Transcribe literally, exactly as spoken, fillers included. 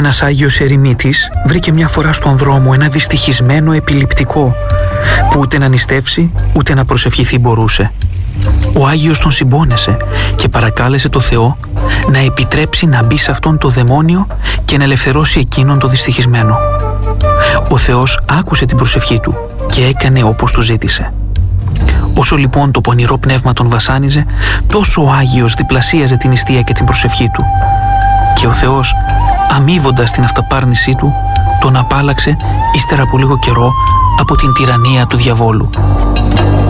Ένας Άγιος ερημίτης βρήκε μια φορά στον δρόμο ένα δυστυχισμένο επιληπτικό που ούτε να νηστεύσει ούτε να προσευχηθεί μπορούσε. Ο Άγιος τον συμπόνεσε και παρακάλεσε το Θεό να επιτρέψει να μπει σε αυτόν το δαιμόνιο και να ελευθερώσει εκείνον το δυστυχισμένο. Ο Θεός άκουσε την προσευχή του και έκανε όπως του ζήτησε. Όσο λοιπόν το πονηρό πνεύμα τον βασάνιζε, τόσο ο Άγιος διπλασίαζε την νηστεία και την προσευχή του. Και ο Θεός, αμείβοντας την αυταπάρνησή του, τον απάλαξε ύστερα από λίγο καιρό από την τυραννία του διαβόλου.